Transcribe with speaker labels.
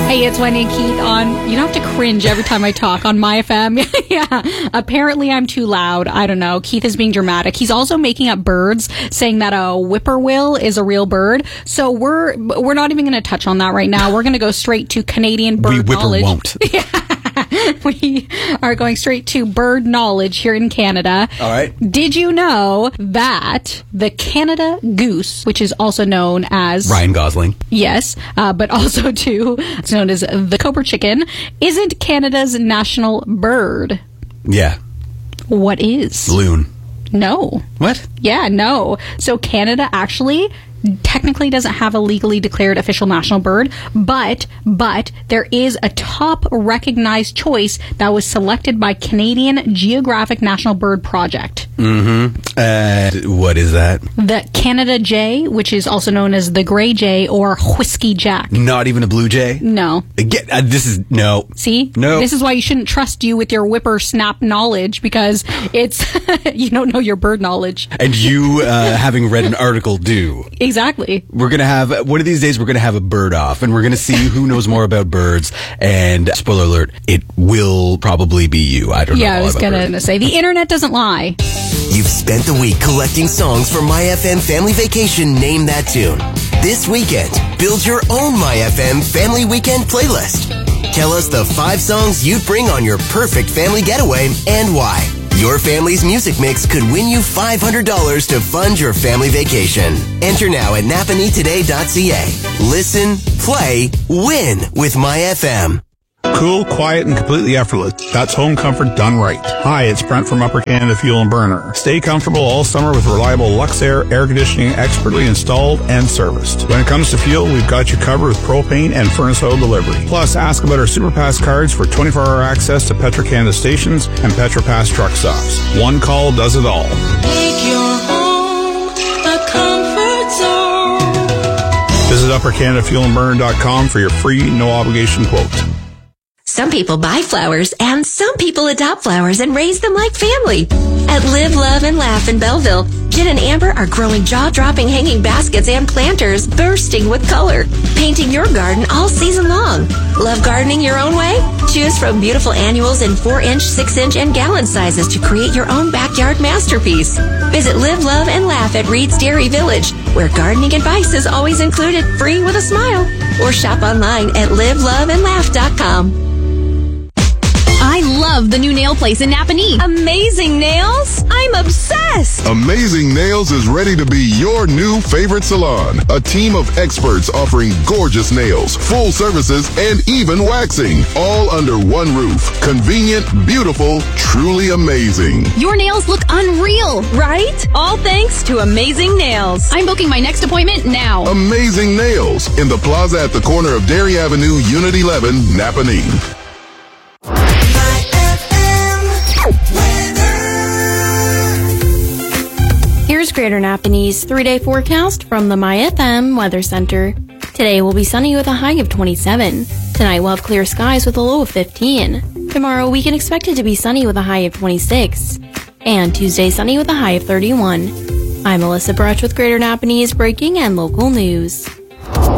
Speaker 1: Hey, it's Wendy and Keith on, you don't have to cringe every time I talk on My FM. Yeah, apparently I'm too loud. I don't know. Keith is being dramatic. He's also making up birds, saying that a whippoorwill is a real bird. So we're not even going to touch on that right now. We're going to go straight to Canadian bird knowledge.
Speaker 2: We won't.
Speaker 1: Yeah. We are going straight to bird knowledge here in Canada.
Speaker 2: All right.
Speaker 1: Did you know that the Canada goose, which is also known as...
Speaker 2: Ryan Gosling.
Speaker 1: Yes, but also too, it's known as the cobra chicken, isn't Canada's national bird.
Speaker 2: Yeah.
Speaker 1: What is?
Speaker 2: Loon.
Speaker 1: No.
Speaker 2: What?
Speaker 1: Yeah, no. So Canada actually technically doesn't have a legally declared official national bird, but there is a top recognized choice that was selected by Canadian Geographic National Bird Project.
Speaker 2: What is that?
Speaker 1: The Canada jay, which is also known as the gray jay or whiskey jack.
Speaker 2: Not even a blue jay?
Speaker 1: No.
Speaker 2: This is... No.
Speaker 1: See?
Speaker 2: No.
Speaker 1: This is why you shouldn't trust you with your whippersnap knowledge, because it's... you don't know your bird knowledge.
Speaker 2: And you, having read an article, do.
Speaker 1: Exactly.
Speaker 2: We're going to have... One of these days, we're going to have a bird off, and we're going to see who knows more about birds. And, spoiler alert, it will probably be you. I don't know.
Speaker 1: Yeah, I was going to say, the internet doesn't lie.
Speaker 3: You've spent the week collecting songs for My FM Family Vacation Name That Tune. This weekend, build your own My FM Family Weekend playlist. Tell us the 5 songs you'd bring on your perfect family getaway and why. Your family's music mix could win you $500 to fund your family vacation. Enter now at napanitoday.ca. Listen, play, win with My FM.
Speaker 4: Cool, quiet, and completely effortless. That's home comfort done right. Hi, it's Brent from Upper Canada Fuel and Burner. Stay comfortable all summer with reliable Luxair air conditioning expertly installed and serviced. When it comes to fuel, we've got you covered with propane and furnace oil delivery. Plus, ask about our SuperPass cards for 24-hour access to Petro-Canada stations and PetroPass truck stops. One call does it all.
Speaker 5: Make your home a comfort zone.
Speaker 4: Visit UpperCanadaFuelandBurner.com for your free, no-obligation quote.
Speaker 6: Some people buy flowers, and some people adopt flowers and raise them like family. At Live, Love, and Laugh in Belleville, Jen and Amber are growing jaw-dropping hanging baskets and planters bursting with color, painting your garden all season long. Love gardening your own way? Choose from beautiful annuals in 4-inch, 6-inch, and gallon sizes to create your own backyard masterpiece. Visit Live, Love, and Laugh at Reed's Dairy Village, where gardening advice is always included, free with a smile. Or shop online at liveloveandlaugh.com.
Speaker 7: I love the new nail place in Napanee. Amazing Nails? I'm obsessed.
Speaker 8: Amazing Nails is ready to be your new favorite salon. A team of experts offering gorgeous nails, full services, and even waxing. All under one roof. Convenient, beautiful, truly amazing.
Speaker 7: Your nails look unreal, right? All thanks to Amazing Nails. I'm booking my next appointment now.
Speaker 8: Amazing Nails in the plaza at the corner of Dairy Avenue, Unit 11, Napanee.
Speaker 9: Here's Greater Napanee's 3-day forecast from the My FM Weather Center. Today will be sunny with a high of 27. Tonight we'll have clear skies with a low of 15. Tomorrow we can expect it to be sunny with a high of 26. And Tuesday sunny with a high of 31. I'm Melissa Bruch with Greater Napanee's breaking and local news.